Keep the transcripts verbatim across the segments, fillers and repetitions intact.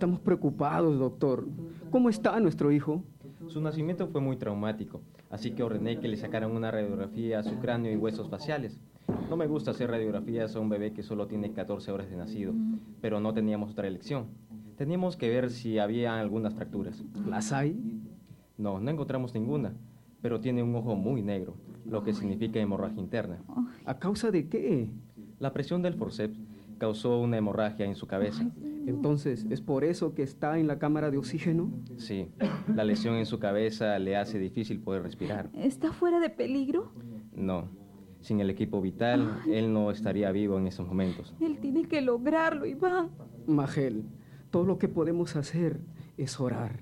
Estamos preocupados, doctor. ¿Cómo está nuestro hijo? Su nacimiento fue muy traumático, así que ordené que le sacaran una radiografía a su cráneo y huesos faciales. No me gusta hacer radiografías a un bebé que solo tiene catorce horas de nacido, pero no teníamos otra elección. Teníamos que ver si había algunas fracturas. ¿Las hay? No, no encontramos ninguna, pero tiene un ojo muy negro, lo que significa hemorragia interna. ¿A causa de qué? La presión del forceps causó una hemorragia en su cabeza. Entonces, ¿es por eso que está en la cámara de oxígeno? Sí, la lesión en su cabeza le hace difícil poder respirar. ¿Está fuera de peligro? No, sin el equipo vital, Ay. él no estaría vivo en esos momentos. Él tiene que lograrlo, Iván. Majel, todo lo que podemos hacer es orar.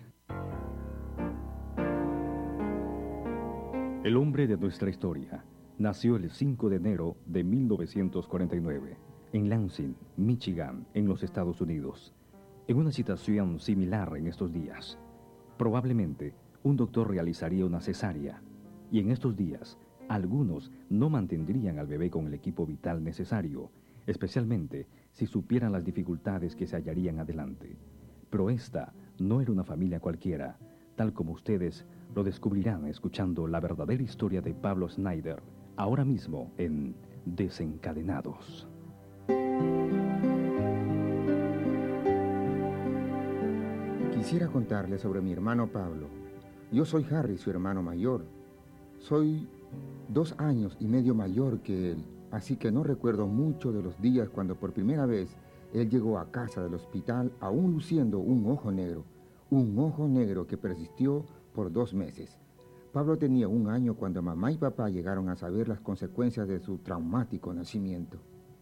El hombre de nuestra historia nació el cinco de enero de mil novecientos cuarenta y nueve. En Lansing, Michigan, en los Estados Unidos, en una situación similar en estos días. Probablemente, un doctor realizaría una cesárea, y en estos días, algunos no mantendrían al bebé con el equipo vital necesario, especialmente si supieran las dificultades que se hallarían adelante. Pero esta no era una familia cualquiera, tal como ustedes lo descubrirán escuchando la verdadera historia de Pablo Schneider, ahora mismo en Desencadenados. Quisiera contarle sobre mi hermano Pablo. Yo soy Harry, su hermano mayor. Soy dos años y medio mayor que él, así que no recuerdo mucho de los días cuando por primera vez él llegó a casa del hospital aún luciendo un ojo negro, un ojo negro que persistió por dos meses. Pablo tenía un año cuando mamá y papá llegaron a saber las consecuencias de su traumático nacimiento.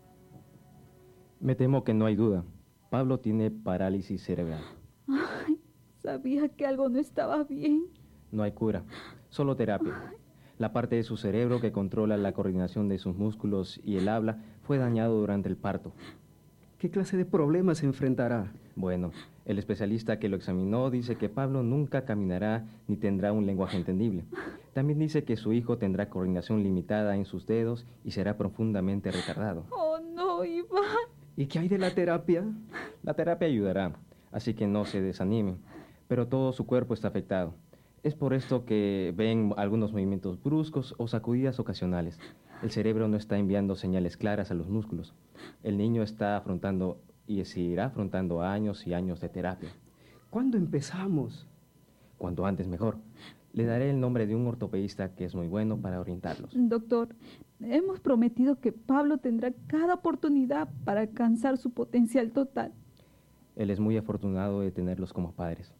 Me temo que no hay duda. Pablo tiene parálisis cerebral. Ay, sabía que algo no estaba bien. No hay cura, solo terapia. La parte de su cerebro que controla la coordinación de sus músculos y el habla fue dañado durante el parto. ¿Qué clase de problemas se enfrentará? Bueno, el especialista que lo examinó dice que Pablo nunca caminará ni tendrá un lenguaje entendible. También dice que su hijo tendrá coordinación limitada en sus dedos y será profundamente retardado. Oh, no, Iván. ¿Y qué hay de la terapia? La terapia ayudará, así que no se desanimen, pero todo su cuerpo está afectado. Es por esto que ven algunos movimientos bruscos o sacudidas ocasionales. El cerebro no está enviando señales claras a los músculos. El niño está afrontando y seguirá afrontando años y años de terapia. ¿Cuándo empezamos? Cuanto antes mejor. Le daré el nombre de un ortopedista que es muy bueno para orientarlos. Doctor, hemos prometido que Pablo tendrá cada oportunidad para alcanzar su potencial total. Él es muy afortunado de tenerlos como padres.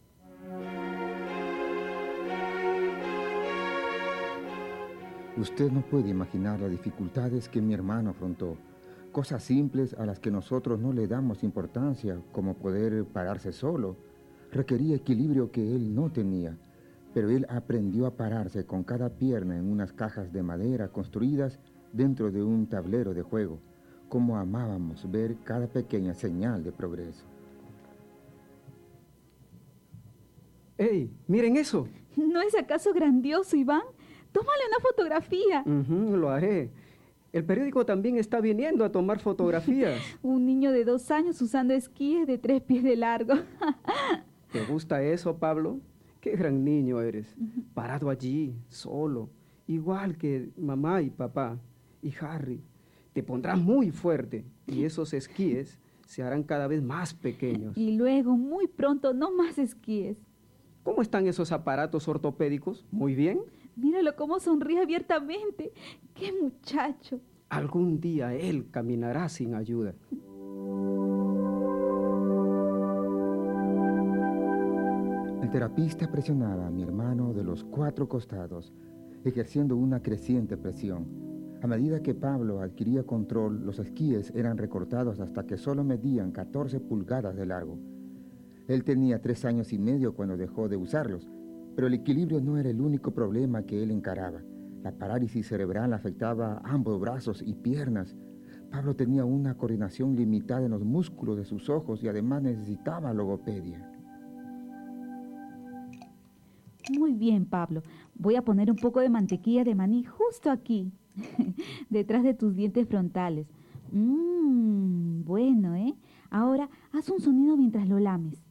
Usted no puede imaginar las dificultades que mi hermano afrontó. Cosas simples a las que nosotros no le damos importancia, como poder pararse solo, requería equilibrio que él no tenía. Pero él aprendió a pararse con cada pierna en unas cajas de madera construidas dentro de un tablero de juego. Como amábamos ver cada pequeña señal de progreso. ¡Ey! ¡Miren eso! ¿No es acaso grandioso, Iván? ¡Tómale una fotografía! Uh-huh, lo haré. El periódico también está viniendo a tomar fotografías. Un niño de dos años usando esquíes de tres pies de largo. ¿Te gusta eso, Pablo? ¡Qué gran niño eres! Uh-huh. Parado allí, solo, igual que mamá y papá. Y Harry, te pondrás muy fuerte y esos esquíes se harán cada vez más pequeños. Y luego, muy pronto, no más esquíes. ¿Cómo están esos aparatos ortopédicos? ¿Muy bien? Míralo cómo sonríe abiertamente. ¡Qué muchacho! Algún día él caminará sin ayuda. El terapista presionaba a mi hermano de los cuatro costados, ejerciendo una creciente presión. A medida que Pablo adquiría control, los esquíes eran recortados hasta que solo medían catorce pulgadas de largo. Él tenía tres años y medio cuando dejó de usarlos, pero el equilibrio no era el único problema que él encaraba. La parálisis cerebral afectaba ambos brazos y piernas. Pablo tenía una coordinación limitada en los músculos de sus ojos y además necesitaba logopedia. Muy bien, Pablo. Voy a poner un poco de mantequilla de maní justo aquí, detrás de tus dientes frontales. Mmm, bueno, ¿eh? Ahora haz un sonido mientras lo lames.